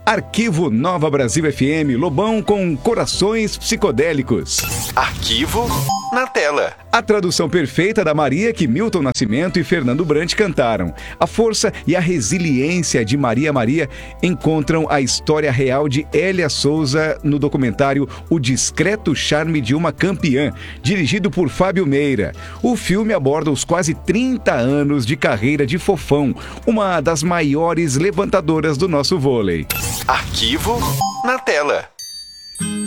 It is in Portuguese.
Arquivo Nova Brasil FM, Lobão com Corações Psicodélicos. Arquivo na tela. A tradução perfeita da Maria que Milton Nascimento e Fernando Brant cantaram. A força e a resiliência de Maria encontram a história real de Hélia Souza no documentário O Discreto Charme de uma Campeã, dirigido por Fábio Meira. O filme aborda os quase 30 anos de carreira de Fofão, uma das maiores levantadoras do nosso vôlei. Arquivo na tela.